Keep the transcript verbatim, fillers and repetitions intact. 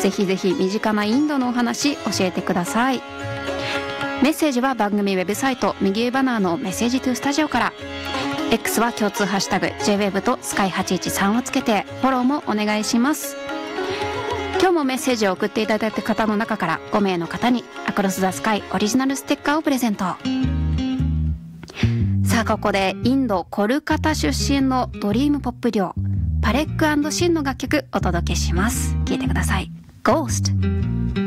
ぜひぜひ身近なインドのお話教えてください。メッセージは番組ウェブサイト右上バナーのメッセージトゥスタジオから、 X は共通ハッシュタグ ジェイウェブ とスカイはちいちさんをつけてフォローもお願いします。今日もメッセージを送っていただいた方の中からご名の方にアクロスザスカイオリジナルステッカーをプレゼント。さあここでインドコルカタ出身のドリームポップデュオパレック&シンの楽曲お届けします。聴いてください。 Ghost。